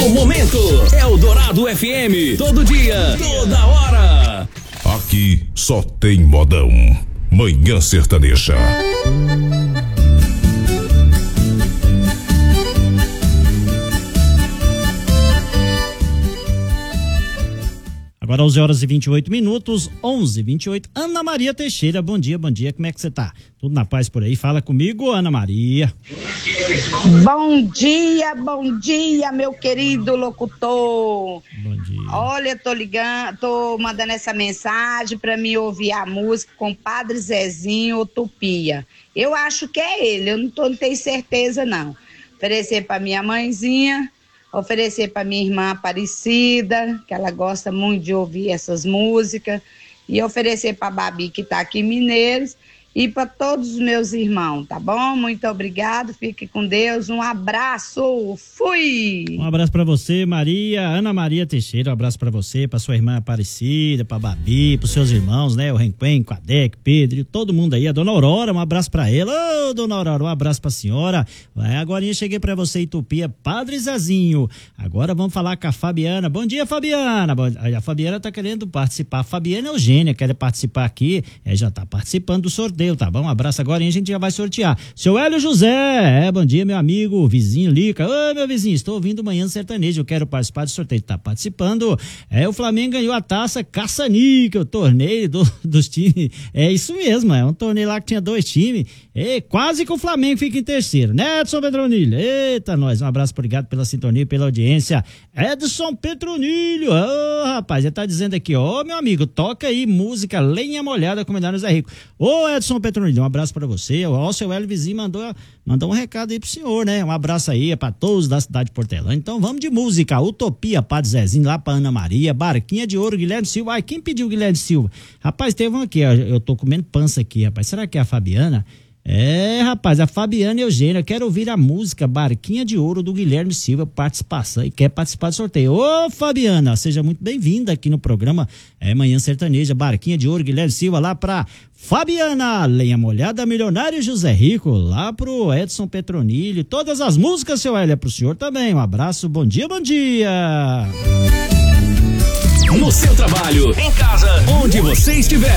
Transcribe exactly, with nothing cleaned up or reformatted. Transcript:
do momento. Eldorado F M, todo dia, toda hora. Aqui só tem modão. Manhã Sertaneja. Agora onze horas e vinte e oito minutos, onze e vinte e oito. Ana Maria Teixeira, bom dia, bom dia, como é que você tá? Tudo na paz por aí? Fala comigo, Ana Maria. Bom dia, bom dia, meu querido locutor. Bom dia. Olha, tô ligando, tô mandando essa mensagem para me ouvir a música com Padre Zezinho, Utopia. Eu acho que é ele, eu não, tô, não tenho certeza não. Oferecer para minha mãezinha, oferecer para minha irmã Aparecida, que ela gosta muito de ouvir essas músicas, e oferecer para a Babi, que está aqui em Mineiros, e para todos os meus irmãos, tá bom? Muito obrigado, fique com Deus, um abraço, fui! Um abraço para você, Maria, Ana Maria Teixeira, um abraço para você, para sua irmã Aparecida, para Babi, para seus irmãos, né, o Renquen, Quadec, Pedro, todo mundo aí, a dona Aurora, um abraço para ela. Ô, dona Aurora, um abraço para a senhora. Agora eu cheguei para você, Utopia, Padre Zezinho. Agora vamos falar com a Fabiana. Bom dia, Fabiana. A Fabiana tá querendo participar. A Fabiana Eugênia quer participar aqui, é, já tá participando do sorteio. Tá bom? Um abraço agora e a gente já vai sortear. Seu Hélio José, é, bom dia, meu amigo, vizinho Lica. Ô, meu vizinho, estou ouvindo Manhã Sertanejo, eu quero participar do sorteio. Tá participando. É, o Flamengo ganhou a taça Caça-Níquel, o torneio do, dos times. É isso mesmo, é um torneio lá que tinha dois times. É, quase que o Flamengo fica em terceiro, né, Edson Petronilho? Eita, nós, um abraço, obrigado pela sintonia, pela audiência. Edson Petronilho, ô, oh, rapaz, ele tá dizendo aqui, ó, oh, meu amigo, toca aí música Lenha Molhada, comendado Zé Rico. Ô, oh, Edson Petronilho, um abraço pra você. O seu Hélio Vizinho mandou, mandou um recado aí pro senhor, né? Um abraço aí é pra todos da cidade de Portelândia. Então vamos de música. Utopia, Padre Zezinho, lá pra Ana Maria, Barquinha de Ouro, Guilherme Silva. Ai, quem pediu Guilherme Silva? Rapaz, teve um aqui, ó, eu tô comendo pança aqui, rapaz. Será que é a Fabiana? É, rapaz, a Fabiana Eugênia, eu quero ouvir a música Barquinha de Ouro do Guilherme Silva, participação, e quer participar do sorteio. Ô, Fabiana, seja muito bem-vinda aqui no programa é, Manhã Sertaneja, Barquinha de Ouro, Guilherme Silva, lá pra Fabiana, Lenha Molhada, Milionário José Rico, lá pro Edson Petronilho, todas as músicas, seu Hélio, é pro senhor também. Um abraço, bom dia, bom dia! No seu trabalho, em casa, onde você estiver.